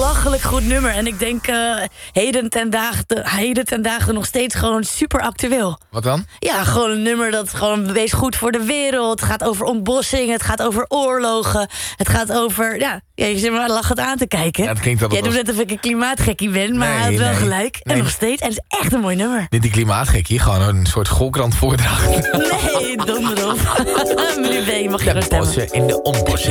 belachelijk goed nummer. En ik denk heden ten dagen nog steeds gewoon super actueel. Wat dan? Ja, gewoon een nummer dat gewoon wees goed voor de wereld. Het gaat over ontbossing, het gaat over oorlogen. Het gaat over, ja je zit maar lachend aan te kijken. Ja, het klinkt Jij doet net of ik een klimaatgekkie ben, maar hij had wel gelijk. En nog steeds, en het is echt een mooi nummer. Dit die klimaatgekkie, gewoon een soort schoolkrant voordracht. Nee, donder op. Meneer B, mag je gewoon stemmen. In de ontbossing.